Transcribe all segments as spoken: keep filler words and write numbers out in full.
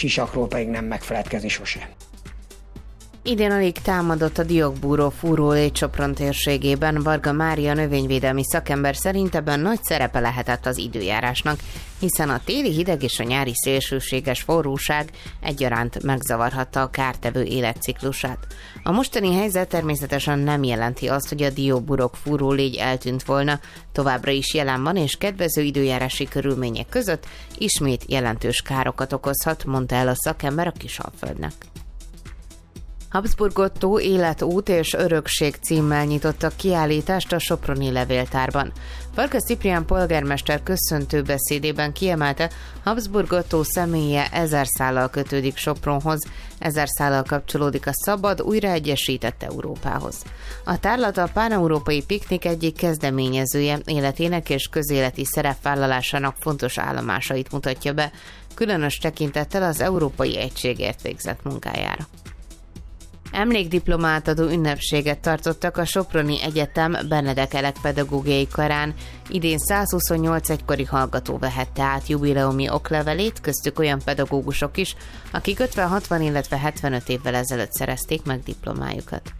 sisakról pedig nem megfeledkezni sose. Idén alig támadott a diókbúró fúrólé Sopron térségében. Varga Mária növényvédelmi szakember szerint ebben nagy szerepe lehetett az időjárásnak, hiszen a téli hideg és a nyári szélsőséges forróság egyaránt megzavarhatta a kártevő életciklusát. A mostani helyzet természetesen nem jelenti azt, hogy a diókbúrok fúrólégy eltűnt volna, továbbra is jelen van, és kedvező időjárási körülmények között ismét jelentős károkat okozhat, mondta el a szakember a Kisalföldnek. Habsburg Ottó életút és örökség címmel nyitottak kiállítást a soproni levéltárban. Varga Ciprián polgármester köszöntő beszédében kiemelte, Habsburg Ottó személye ezer szállal kötődik Sopronhoz, ezer szállal kapcsolódik a szabad, újraegyesített Európához. A tárlat a páneurópai piknik egyik kezdeményezője, életének és közéleti szerepvállalásának fontos állomásait mutatja be, különös tekintettel az Európai Egységért végzett munkájára. Emlékdiplomát adó ünnepséget tartottak a Soproni Egyetem Benedek Elek pedagógiai karán. Idén százhuszonnyolc egykori hallgató vehette át jubileumi oklevelét, köztük olyan pedagógusok is, akik ötven, hatvan, illetve hetvenöt évvel ezelőtt szerezték meg diplomájukat.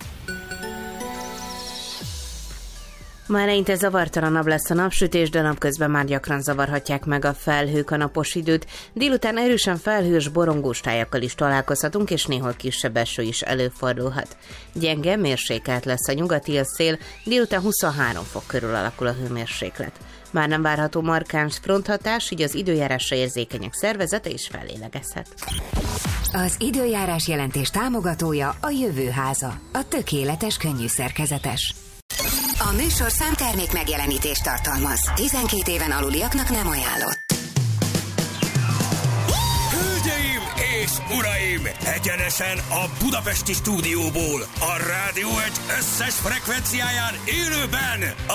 Ma eleinte zavartalanabb lesz a napsütés, de napközben már gyakran zavarhatják meg a felhők a napos időt. Délután erősen felhős borongós tájakkal is találkozhatunk, és néhol kisebb eső is előfordulhat. Gyenge, mérsékelt lesz a nyugati szél, délután huszonhárom fok körül alakul a hőmérséklet. Már nem várható markáns fronthatás, így az időjárásra érzékenyek szervezete is fellélegezhet. Az időjárás jelentés támogatója a Jövőháza, a tökéletes könnyű szerkezetes. A műsorszám termék megjelenítést tartalmaz. tizenkét éven aluliaknak nem ajánlott. Hölgyeim és uraim! Egyenesen a budapesti stúdióból, a Rádió egy összes frekvenciáján élőben